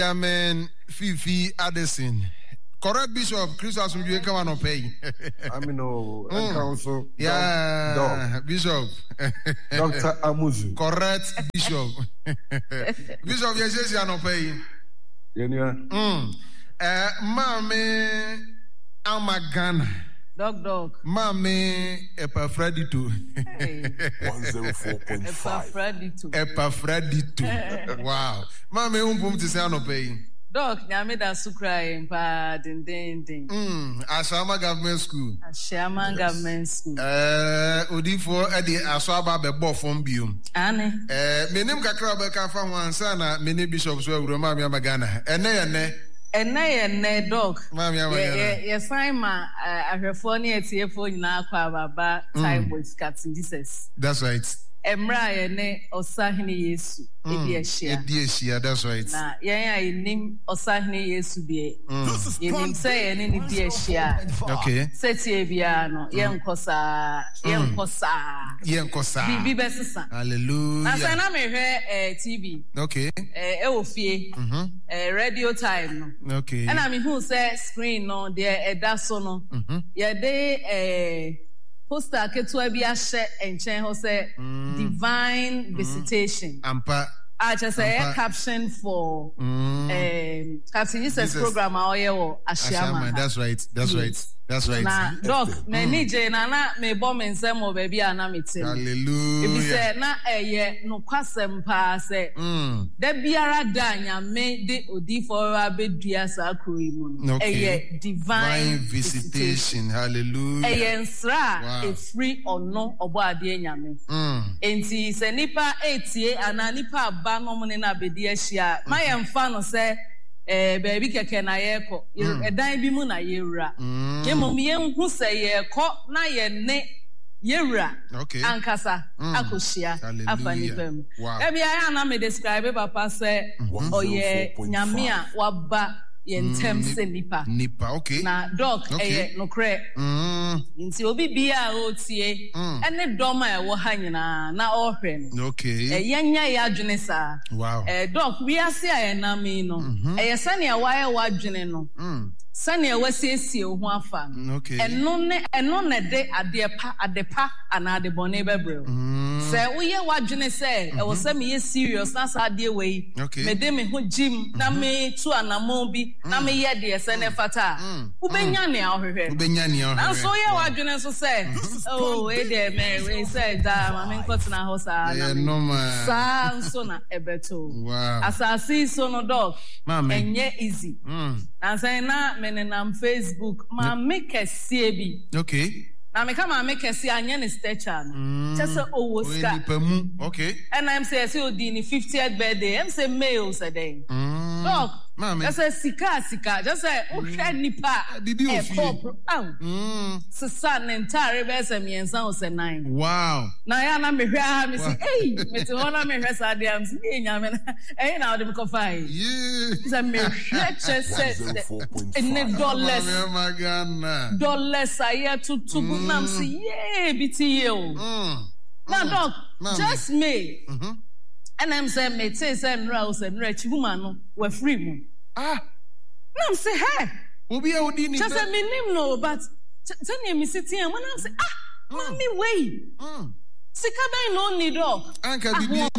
Amen. Fifi Addison. Correct Bishop Chris Asumju come on pay. I mean, council. Yeah, Bishop. Dr. Amuzu. Correct Bishop. Bishop, yes, you no pay. Mame Amagana. Dog. Mame Epaphroditu. 104.5. Epaphroditu. Wow. Mame umpum to say no pay. Dog, nyame da sukrai pa ding. Ashama Government School. Ashama Government School. Odifo edi aswaba be bo fom biom. Ane. Menim kakra be ka fa ho ansa na meni bishop so awuro ma Magana. Ene dog. Ma Magana. Yes sign ma ahwefo ne etiefo nyina akwa baba time with Captain Jesus. That's right. Emra yene osahene Yesu edi ehia that's right. Na yen nim osahene Yesu die yenim say yen ni di ehia. Okay. Setie bia no yen kosa bibi besesa. Hallelujah. Na say na me hwe TV. Okay. E wo fie. Radio time no. Okay. And I mean who say screen no there eda so no. Ye dey poster ketua bi ahye enchen ho say divine visitation. Ampa. I just say caption for Captain Jesus program oyewo Ashiama. That's right. Na doc me nije na me bom nsem o baby ana metem. Hallelujah. If say na eye no kwasem pa say da biara da nyame de odi for abedua sa akoi mu no. Eye divine visitation. Hallelujah. Eye nsra e free ono obo ade nyame. Enti se nipa etie ana nipa aba no mo ne na bedi ahia. Ma ye mfa no say baby keke na yeko edan bi mu na yewura kemom yenhu se yeko na ye ne yewura ankasa akohia afanipam e bia ya na me describe papa se oye nyame a waba yentem se nipa okay na dog no kre nti obi bia o tie ene dom a wo ha nyina na ohwe no okay yenya ya adwene sa wow dog we ase a na me no sane a waye wadwene no sane a wasiesie ho afa okay eno ne de adepa ana de bone bebrel se uye wadwene se e wo se me serious na sa de we me de me ho gym na me tu anamo bi na me ye de se ne fata ubenya ne ahwehwe na so ye wadwene so se oh we de me we say da ma me nkotena ho sa na me sa so na ebeto wow asasi so no dog enye easy na say na me na Facebook ma make a bi okay na me come make a anya ne stature no just say oh ska okay and I'm say odi ni 50th birthday I'm say male say dog just say sika just say uhwe nipa bibi ofi so san entire be say me ensan o say 9 wow na ya na me hwa me say hey me to na me hwa sa dia am say nyame na na odi me ko fine say me hwa say in dollars aye tutu nam say yeah biti you na dog just me and I'm saying me say nra o say nra chi woman no we free mu nam say hey obi a odi ni just say me nim no but tell me sitting and when I'm say mommy wait sika ben no need dog anka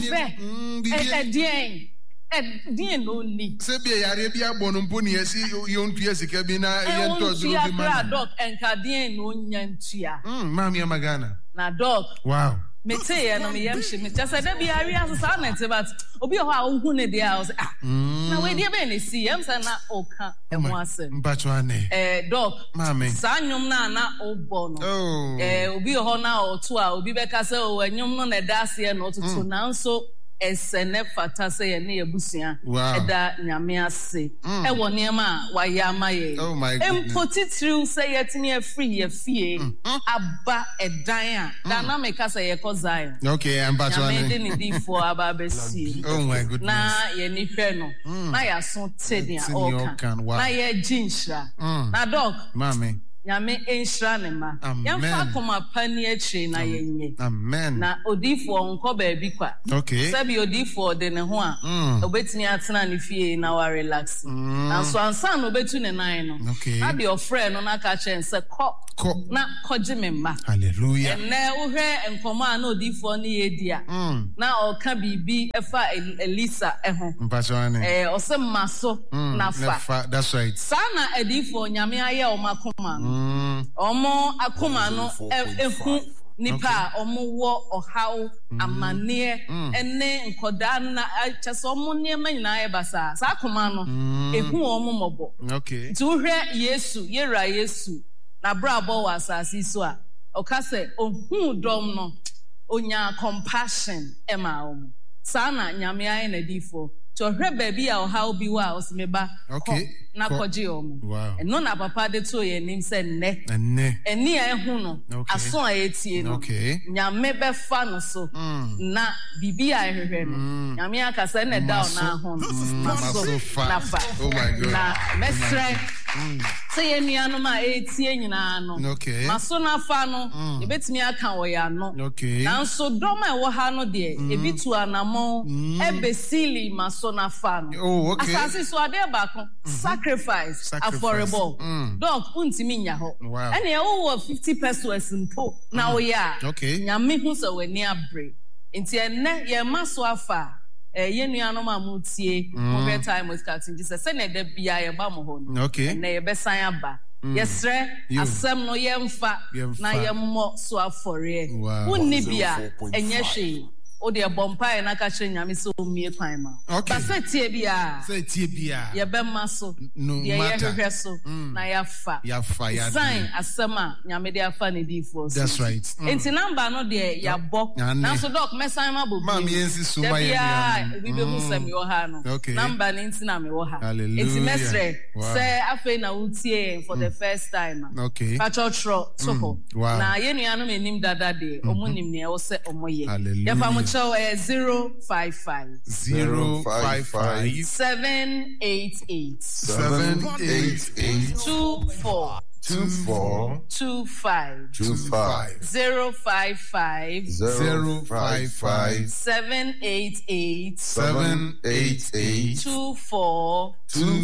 bibi dien no ni se bia yare bia bono mpo ni esi yontua sika bi na yento duro bi ma dog enka dien no nyantua mami Magana na dog wow me say ya no me yam shi me just say da bia ri asasa na te but obi ho a ohu ne dia o say na we dia be na si yam say na oka emu asem mpacho ane dog mami sa nyum na obo no obi ho na oto a obi be ka say o anyum no na da ase na ototo na nso esene fata say ye ne ebusia eda nyame ase e wo niema wa ya maye empotitru say yetini afri ye fie aba edan a da na me ka say ye ko Zion okay I'm back to nyame de ni di for aba besi oh my goodness na ye ni hwe no na ya so tedin a oka na ye jinshra na dog mami nyame enhira ne ma yɛmfa koma pani akyi na yɛnye amen na odifo nkɔ baabi kwa sabi odifo de ne ho a obetini atena ne fie na wa relax na so ansa no obetu ne nan no na de ofrɛ no na ka kyɛn sɛ kɔ na kɔgye me ma hallelujah enne wohwɛ nkɔmɔ a na odifo ne yɛdi a na ɔka bibi ɛfa Elisa ɛho ɔsɛ maso na fa that's right sana edifo nyame ayɛ ɔmakoma ɔmo akoma no ehu nipa ɔmo wɔ ɔhaw amane ene nkɔda na kyɛsɛ ɔmo nneɛma nyinaa yɛ basa saa akoma no ehu ɔmo mɔbɔ nti wohwɛ Yesu yɛwura Yesu na brabɔ wɔ asase so a ɔka sɛ ohu dɔm no onya compassion ɛma ɔmo saa na nyame ayɛ n'adifo to hwɛ baabi a ɔhaw bi wɔ a ɔsɛmeba na kɔgye ɔmo ɛno na papa de to yɛ nim sɛ nnɛ ɛni a ɛho no aso a yɛtie no nyame bɛfa no so na bibi a ɛhwehwɛ no nyame akasa na ɛda ɔna ho no maso na fa na mɛsrɛ sɛ yɛ nuanom a ɛtie nyinaa no maso na fa no yɛbɛtumi aka wɔ yɛ ano nanso dɔm a ɛwɔ ha no deɛ ebi tu anamɔ ɛbɛsili maso na fa no asase so adeɛ baako sacrifice affordable dog untimi nya ho ɛne ɛwɔ 50 pesos mpo na woyɛ a nyame hu sɛ w'ani abre nti ɛnɛ yɛ ma so afa yɛ nuanom a mutie mo time with Captain Jesus sɛ ne da bia yɛ ba mo ho no ɛnɛ yɛbɛsan aba yɛsrɛ asɛm no yɛmfa na yɛmmɔ so afɔre wonni bia ɛnyɛ hwee o de bompa na ka kyerɛ nyame sɛ o mie kwan ma ba sɛ tie bia yɛbɛma so yɛhwehwɛ so na yɛafa sign asɛm a nyame de afa ne difo so that's right enti number no de yɛabɔ nanso doc mɛsan ma bɔ bi yɛnsi so ma yɛ bi bɛhu sɛ me wɔ ha no number ne nti na me wɔ ha enti mɛsrɛ sɛ afei na wotie for the first time patro to ho na yɛnua no menim dada de ɔmo nim ne ɛwɔ sɛ ɔmo yɛ yɛfa mo so 055 788 24 25 055 788 24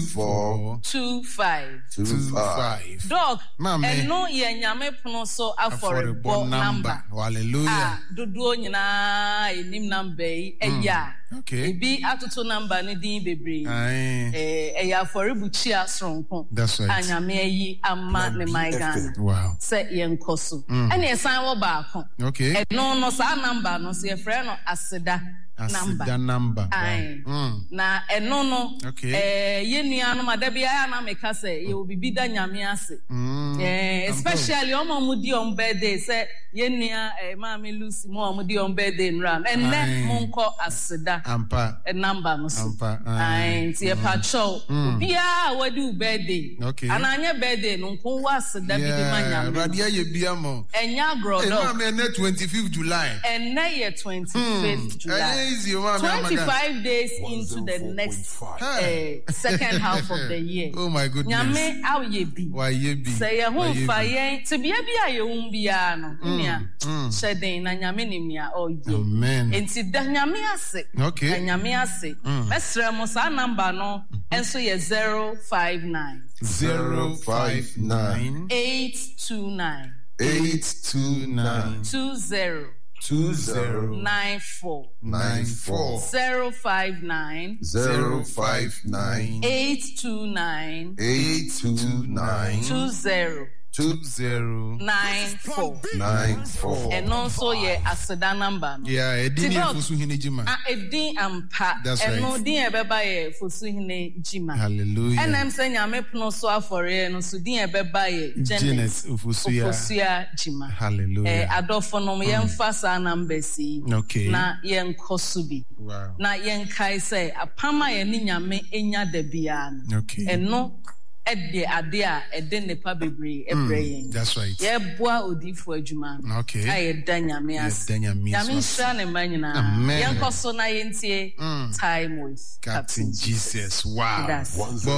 25 dog eno ye nyame pono so affordable number hallelujah dodo nyina enim number eya ebi atoto number ne din bebre eya affordable sonko anyame yi ama ne maigan say yenkoso ene esan wo baako eno no sa number no se frɛ no aseda number na eno no yenua no madabia na meka sɛ ye obibi da nyame ase especially omomudi on birthday sɛ yenua maami Lucy mo omudi on birthday nram enne monko aseda number no so nti e patrol bia wadi birthday ananya birthday no nko wa aseda bi de manyame radia ye bia mo enya grodo maami na 25th July enne ye 25th July 25 days into the next second half of the year. Oh my goodness. Nyame aw ye bi. Why ye bi? Say ye ho fa ye te bia bia ye hu bia no. Nia. Shedin na nyame nim ya o ye. Amen. Enti da nyame ase. Okay. Nyame ase. Mesre mo sa number no enso ye 059 829 20 94 059 829 2094 and also ye aseda number no edin ye fosu hine jima edin ampa and no din e beba ye fosu hine jima hallelujah and am say nyame pono so afore no so din e beba ye Janet fosu ya jima hallelujah adofo no ye mfa sa number si na ye nkoso bi na ye nkai say apama ye ni nyame enya da bia no and no ede ade a ede nepa bebre ebreye that's right ye boa odifo adwuma aye danyame as nyame sra ne manyina ye nkoso na ye ntie time with Captain Jesus wow